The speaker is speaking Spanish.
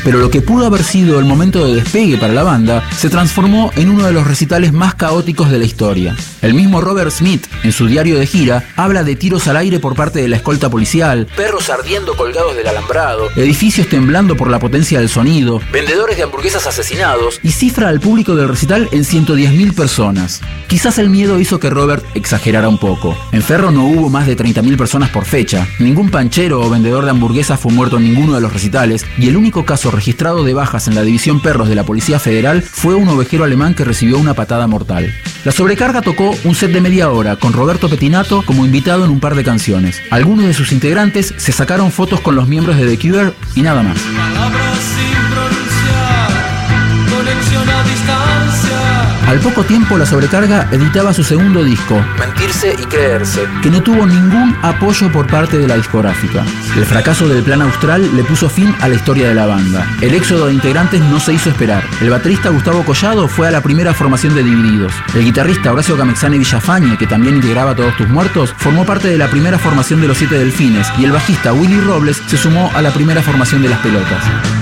pero lo que pudo haber sido el momento de despegue para la banda se transformó en uno de los recitales más caóticos de la historia. El mismo Robert Smith, en su diario de gira, habla de tiros al aire por parte de la escolta policial, perros ardiendo colgados del alambrado, edificios temblando por la potencia del sonido, vendedores de hamburguesas asesinados, y cifra al público del recital en 110.000 personas. Quizás el miedo hizo que Robert exagerara un poco. En Ferro no hubo más de 30.000 personas por fecha, ningún panchero o vendedor de hamburguesas fue muerto en ninguno de los recitales, y el único caso registrado de bajas en la división perros de la Policía Federal fue un ovejero alemán que recibió una patada mortal. La Sobrecarga tocó un set de media hora con Roberto Pettinato como invitado en un par de canciones. Algunos de sus integrantes se sacaron fotos con los miembros de The Cure y nada más. Al poco tiempo la Sobrecarga editaba su segundo disco, Mentirse y Creerse, que no tuvo ningún apoyo por parte de la discográfica. El fracaso del Plan Austral le puso fin a la historia de la banda. El éxodo de integrantes no se hizo esperar. El baterista Gustavo Collado fue a la primera formación de Divididos. El guitarrista Horacio Camexane Villafañe, que también integraba Todos Tus Muertos, formó parte de la primera formación de Los Siete Delfines, y el bajista Willy Robles se sumó a la primera formación de Las Pelotas.